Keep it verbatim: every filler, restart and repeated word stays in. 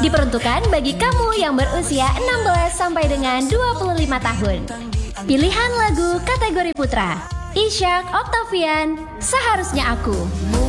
Diperuntukkan bagi kamu yang berusia enam belas sampai dengan dua puluh lima tahun. Pilihan lagu kategori putra, Ishak Octavian, Seharusnya Aku.